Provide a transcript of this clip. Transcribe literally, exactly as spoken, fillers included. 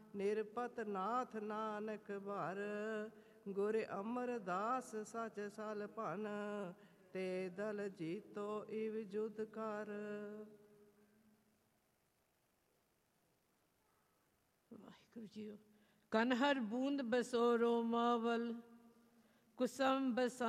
ਨਿਰਪਤ ਨਾਥ ਨਾਨਕ ਭਰ। ਗੁਰ ਅਮਰਦਾਸ ਸਚ ਸਲ ਭਨ, ਤੇ ਦਲ ਜੀਤੋ ਇਵ ਜੁਧ ਕਰ। ਵਾਹਿਗੁਰੂ ਜੀਓ। ਕਨਹਰ ਬੂੰਦ ਬਸੋਰੋ ਮਾਵਲ, ਕੁਸਮ ਬਸਾ